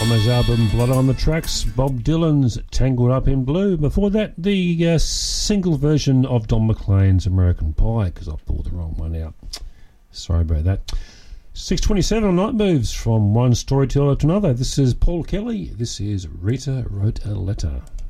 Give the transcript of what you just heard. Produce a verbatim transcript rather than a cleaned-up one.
On his album Blood on the Tracks, Bob Dylan's Tangled Up in Blue. Before that, the uh, single version of Don McLean's American Pie, because I pulled the wrong one out. Sorry about that. six twenty-seven on Night Moves, from one storyteller to another. This is Paul Kelly. This is Rita Wrote a Letter.